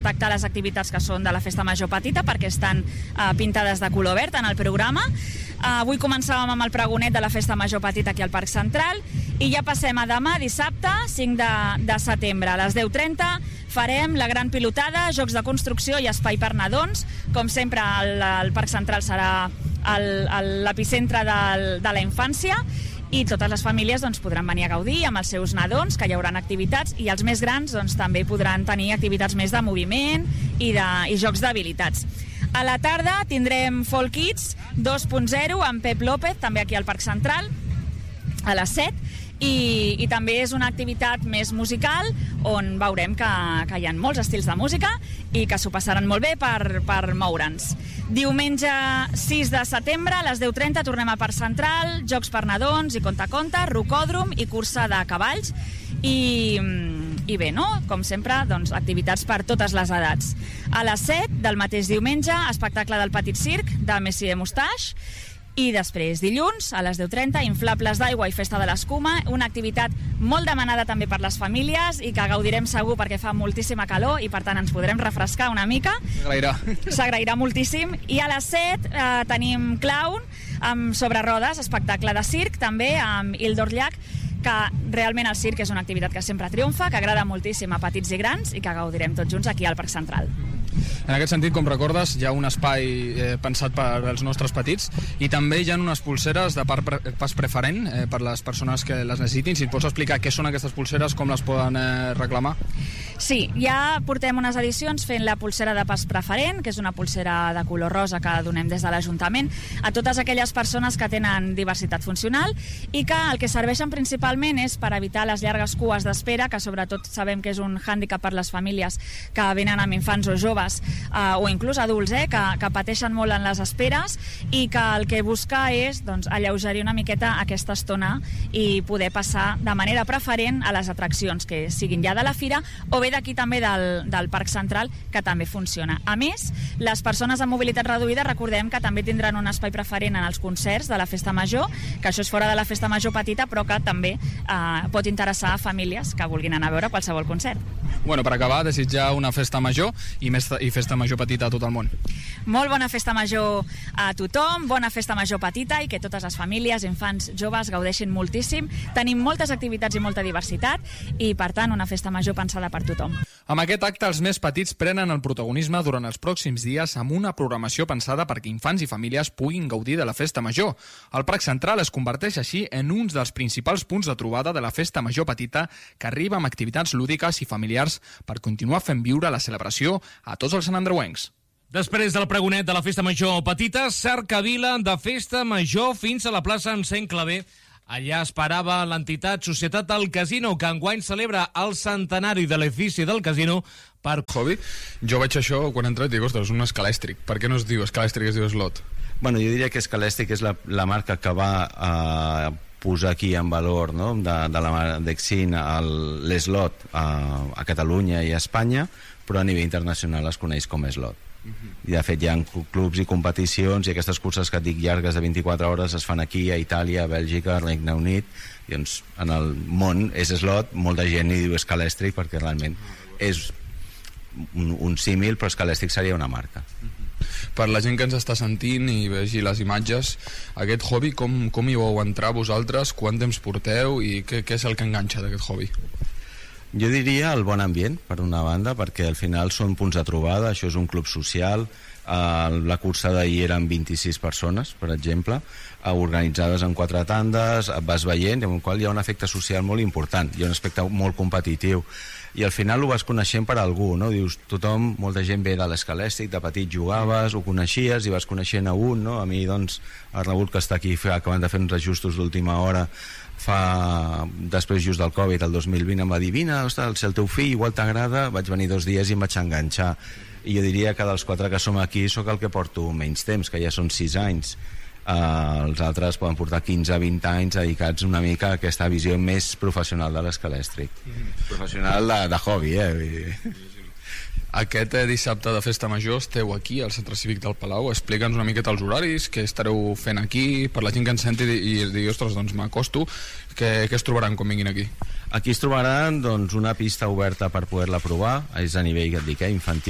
detectar les activitats que són de la Festa Major Petita perquè estan pintades de color verd en el programa. Avui començàvem amb el pregonet de la Festa Major Petita aquí al Parc Central i ja passem a demà, dissabte, 5 de setembre. A les 10:30 farem la gran pilotada, jocs de construcció i espai per nadons. Com sempre, el Parc Central serà l'epicentre de la infància i totes les famílies podran venir a gaudir amb els seus nadons, que hi haurà activitats, i els més grans també podran tenir activitats més de moviment i jocs d'habilitats. A la tarda tindrem Folk Kids 2.0 amb Pep López, també aquí al Parc Central, a les 7, i també és una activitat més musical on veurem que hi ha molts estils de música i que s'ho passaran molt bé per moure'ns. Diumenge 6 de setembre a les 10:30 tornem a Parc Central, jocs per nadons i conta-conta, rocòdrom i cursa de cavalls i bé, no? Com sempre, activitats per totes les edats. A les 7 del mateix diumenge, espectacle del Petit Circ de Messi Moustache. I després, dilluns, a les 10:30, inflables d'aigua i festa de l'escuma, una activitat molt demanada també per les famílies i que gaudirem segur perquè fa moltíssima calor i per tant ens podrem refrescar una mica. S'agrairà moltíssim. I a les 7 tenim Clown sobre rodes, espectacle de circ també amb Ildor Llach, que realment el circ és una activitat que sempre triomfa, que agrada moltíssim a petits i grans i que gaudirem tots junts aquí al Parc Central. En aquest sentit, com recordes, hi ha un espai pensat per als nostres petits i també hi ha unes pulseres de pas preferent per les persones que les necessitin. Si et pots explicar què són aquestes pulseres, com les poden reclamar? Sí, ja portem unes edicions fent la pulsera de pas preferent, que és una pulsera de color rosa que donem des de l'Ajuntament a totes aquelles persones que tenen diversitat funcional i que el que serveixen principalment és per evitar les llargues cues d'espera, que sobretot sabem que és un hàndicap per les famílies que venen amb infants o joves o inclús adults, que pateixen molt en les esperes i que el que busca és alleugerir una miqueta aquesta estona i poder passar de manera preferent a les atraccions, que siguin ja de la fira o bé d'aquí també del Parc Central, que també funciona. A més, les persones amb mobilitat reduïda recordem que també tindran un espai preferent en els concerts de la Festa Major, que això és fora de la Festa Major Petita, però que també pot interessar a famílies que vulguin anar a veure qualsevol concert. Bueno, per acabar, desitjar una festa major i festa major petita a tot el món. Molt bona festa major a tothom, bona festa major petita i que totes les famílies, infants, joves gaudeixin moltíssim. Tenim moltes activitats i molta diversitat i, per tant, una festa major pensada per tothom. Amb aquest acte, els més petits prenen el protagonisme durant els pròxims dies amb una programació pensada perquè infants i famílies puguin gaudir de la festa major. El Parc Central es converteix així en un dels principals punts de trobada de la festa major petita, que arriba amb activitats lúdiques i familiars per continuar fent viure la celebració a tots els santandreuencs. Després del pregonet de la Festa Major Petita, cercavila de Festa Major fins a la plaça Encén Clavé. Allà esperava l'entitat Societat del Casino, que enguany celebra el centenari de l'edifici del casino per... Hobby, jo veig això quan he entrat i dic, ostres, un escalèstric. Per què no es diu escalèstric, es diu slot? Bueno, jo diria que Escalèstric és la marca que va posar aquí en valor, no? de la Dexin l'slot a Catalunya i a Espanya, però a nivell internacional es coneix com slot. I de fet hi ha clubs i competicions i aquestes curses que et dic llargues de 24 hores es fan aquí, a Itàlia, a Bèlgica, a Regne Unit, i doncs en el món és slot, molta gent hi diu escalèstric perquè realment és un símil, però escalèstric seria una marca. Per la gent que ens està sentint i vegi les imatges, aquest hobby com hi vau entrar vosaltres, quant temps porteu i què és el que enganxa d'aquest hobby? Jo diria el bon ambient, per una banda, perquè al final són punts de trobada, això és un club social, la cursa d'ahir eren 26 persones, per exemple, organitzades en 4 tandes, vas veient, amb el qual hi ha un efecte social molt important, hi ha un aspecte molt competitiu, i al final ho vas coneixent per algú, no? Dius, tothom, molta gent ve de l'Escalèstric, de petit jugaves, ho coneixies i vas coneixent a un, no? A mi, doncs, el Raül, que està aquí, acabant de fer uns ajustos d'última hora, després just del Covid, el 2020, em va dir, vine, ostres, si el teu fill igual t'agrada, vaig venir 2 dies i em vaig enganxar. I jo diria que dels 4 que som aquí sóc el que porto menys temps, que ja són 6 anys. Els altres poden portar 15-20 anys dedicats una mica a aquesta visió més professional de l'Escalèstric. Professional de hobby, Aquest dissabte de Festa Major esteu aquí al Centre Cívic del Palau. Explica'ns una miqueta els horaris, què estareu fent aquí, per la gent que ens senti i digui, ostres, doncs m'acosto, què es trobaran quan vinguin aquí? Aquí es trobaran doncs, una pista oberta per poder-la provar, és a nivell, infantil,